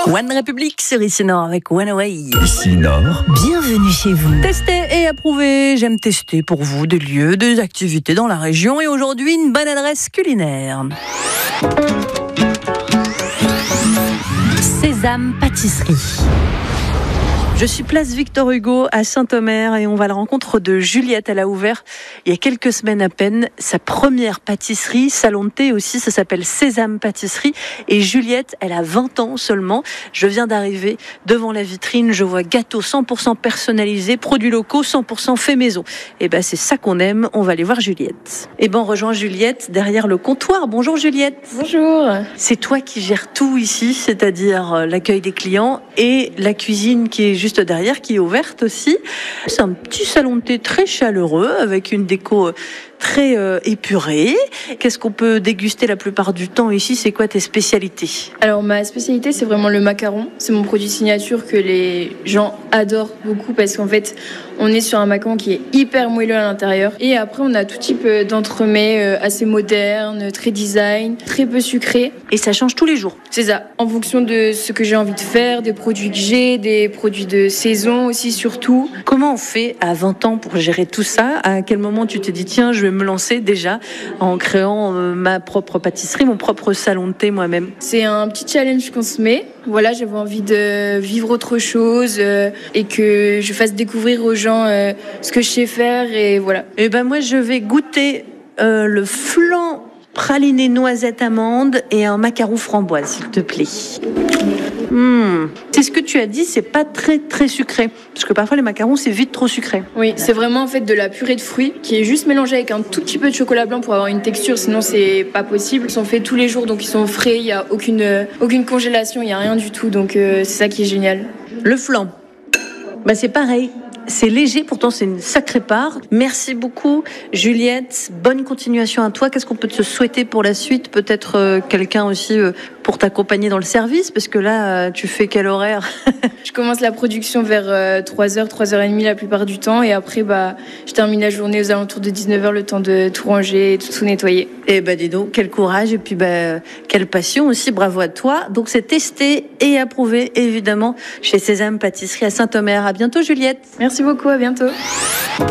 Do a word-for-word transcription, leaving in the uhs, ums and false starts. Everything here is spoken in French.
One République sur Ici Nord avec One Away. Ici Nord, bienvenue chez vous. Tester et approuver, j'aime tester pour vous des lieux, des activités dans la région et aujourd'hui une bonne adresse culinaire. Sésame Pâtisserie. Je suis place Victor Hugo à Saint-Omer et on va à la rencontre de Juliette. Elle a ouvert il y a quelques semaines à peine sa première pâtisserie, salon de thé aussi, ça s'appelle Sésame Pâtisserie. Et Juliette, elle a vingt ans seulement. Je viens d'arriver devant la vitrine, je vois gâteaux cent pour cent personnalisés, produits locaux cent pour cent fait maison. Et ben c'est ça qu'on aime, on va aller voir Juliette. Et ben on rejoint Juliette derrière le comptoir. Bonjour Juliette. Bonjour. C'est toi qui gères tout ici, c'est-à-dire l'accueil des clients et la cuisine qui est juste derrière, qui est ouverte aussi. C'est un petit salon de thé très chaleureux avec une déco très euh, épurée. Qu'est-ce qu'on peut déguster la plupart du temps ici? C'est quoi tes spécialités? Alors ma spécialité c'est vraiment le macaron. C'est mon produit signature que les gens adorent beaucoup parce qu'en fait on est sur un macaron qui est hyper moelleux à l'intérieur. Et après on a tout type d'entremets assez modernes, très design, très peu sucrés. Et ça change tous les jours? C'est ça, en fonction de ce que j'ai envie de faire, des produits que j'ai, des produits de saison aussi surtout. Comment on fait à vingt ans pour gérer tout ça? À quel moment tu t'es dit tiens je vais me lancer déjà en créant euh, ma propre pâtisserie, mon propre salon de thé moi-même? C'est un petit challenge qu'on se met. Voilà, j'avais envie de vivre autre chose euh, et que je fasse découvrir aux gens euh, ce que je sais faire et voilà. Et ben moi je vais goûter euh, le flan praliné noisette amande et un macaron framboise s'il te plaît. Mmh. C'est ce que tu as dit, c'est pas très très sucré parce que parfois les macarons c'est vite trop sucré. Oui, c'est vraiment en fait de la purée de fruits qui est juste mélangée avec un tout petit peu de chocolat blanc pour avoir une texture, sinon c'est pas possible. Ils sont faits tous les jours donc ils sont frais, il y a aucune euh, aucune congélation, il y a rien du tout donc euh, c'est ça qui est génial. Le flan, bah c'est pareil. C'est léger, pourtant c'est une sacrée part. Merci beaucoup Juliette, bonne continuation à toi. Qu'est-ce qu'on peut te souhaiter pour la suite? Peut-être euh, quelqu'un aussi euh, pour t'accompagner dans le service, parce que là, euh, tu fais quel horaire? Je commence la production vers euh, trois heures, trois heures trente la plupart du temps, et après bah, je termine la journée aux alentours de dix-neuf heures, le temps de tout ranger et de tout nettoyer. Eh ben dis donc, quel courage et puis bah, quelle passion aussi, bravo à toi. Donc c'est testé et approuvé évidemment chez Sésame Pâtisserie à Saint-Omer. À bientôt Juliette. Merci beaucoup, à bientôt.